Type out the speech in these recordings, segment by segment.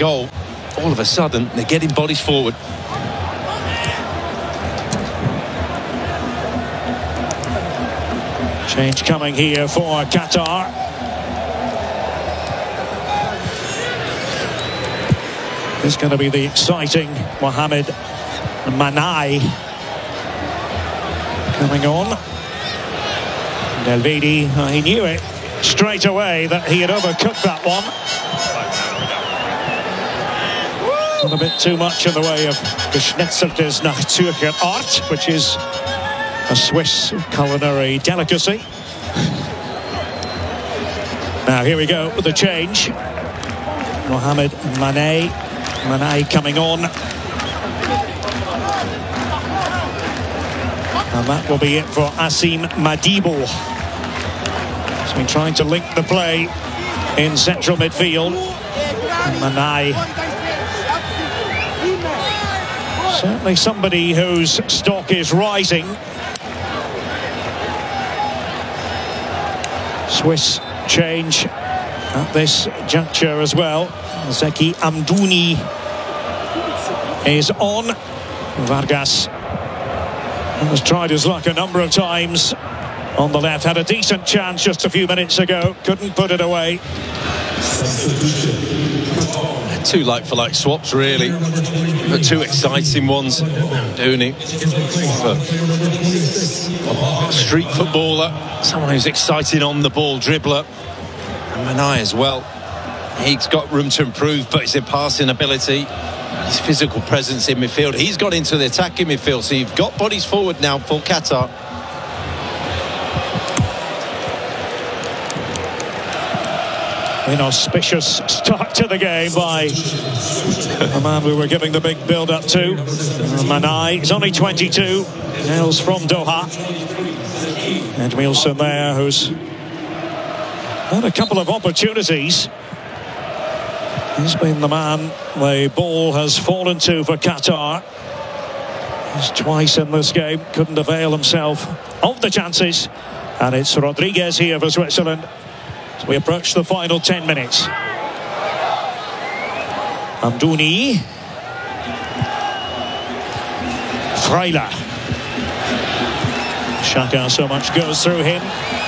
goal, all of a sudden they're getting bodies forward. Change coming here for Qatar. This is going to be the exciting Mohamed Manai coming on. Delvedi, he knew it straight away that he had overcooked that one. Not a bit too much in the way of Geschnetzeltes nach Zürcher Art, which is a Swiss culinary delicacy. Now here we go with the change. Mohamed Manai coming on. And that will be it for Asim Madibo. He's been trying to link the play in central midfield. Manai, certainly somebody whose stock is rising. Swiss change at this juncture as well. Zeki Amdouni is on. Vargas has tried his luck a number of times on the left. Had a decent chance just a few minutes ago. Couldn't put it away. Two like-for-like swaps, really. But two exciting ones. Amdouni, a street footballer, someone who's exciting on the ball dribbler. And Manai as well. He's got room to improve, but his passing ability, his physical presence in midfield. He's got into the attacking midfield, so you've got bodies forward now for Qatar. Inauspicious start to the game by the man we were giving the big build-up to. Manai, he's only 22, hails from Doha. And Edmilson there, who's had a couple of opportunities. He's been the man the ball has fallen to for Qatar. He's twice in this game, couldn't avail himself of the chances. And it's Rodriguez here for Switzerland as we approach the final 10 minutes. Amdouni. Freiler. Xhaka, so much goes through him.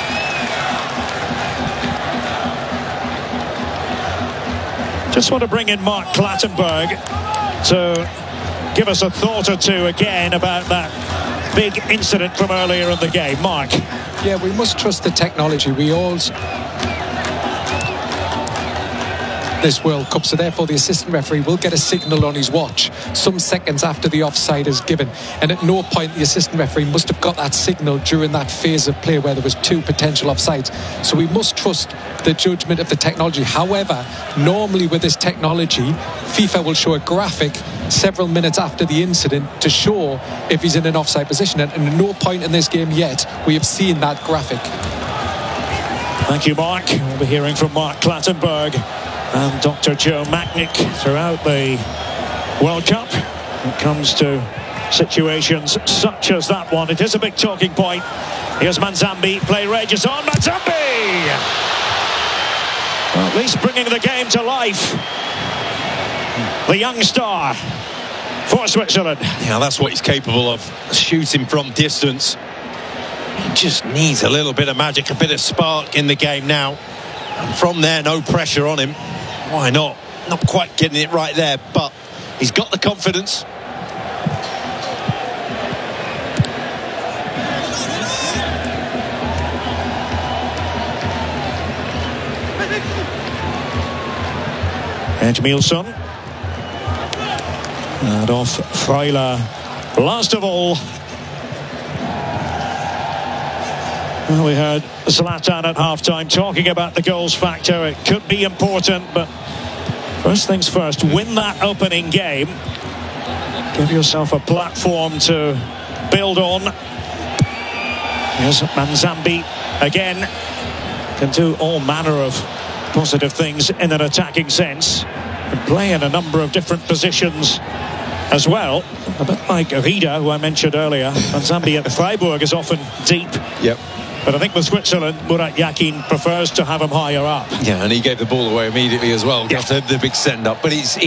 Just want to bring in Mark Clattenburg to give us a thought or two again about that big incident from earlier in the game. Mark. Yeah, we must trust the technology. We all this World Cup, so therefore the assistant referee will get a signal on his watch some seconds after the offside is given, and at no point the assistant referee must have got that signal during that phase of play where there was two potential offsides. So we must trust the judgment of the technology. However, normally with this technology, FIFA will show a graphic several minutes after the incident to show if he's in an offside position, and at no point in this game yet we have seen that graphic. Thank you, Mark. We'll be hearing from Mark Clattenburg and Dr. Joe Macknick throughout the World Cup. When it comes to situations such as that one, it is a big talking point. Here's Manzambi, play rages on. Manzambi! Well, at least bringing the game to life. The young star for Switzerland. Yeah, that's what he's capable of, shooting from distance. He just needs a little bit of magic, a bit of spark in the game now. And from there, no pressure on him. Why not? Not quite getting it right there, but he's got the confidence. Edmilson. And off Freiler. Last of all. Well, we heard Zlatan at half-time talking about the goals factor. It could be important, but first things first, win that opening game. Give yourself a platform to build on. Here's Manzambi again. Can do all manner of positive things in an attacking sense. And play in a number of different positions as well. A bit like Vida, who I mentioned earlier. Manzambi at Freiburg is often deep. Yep. But I think with Switzerland, Murat Yakin prefers to have him higher up. Yeah, and he gave the ball away immediately as well. Yeah. Got the big send-up. But he's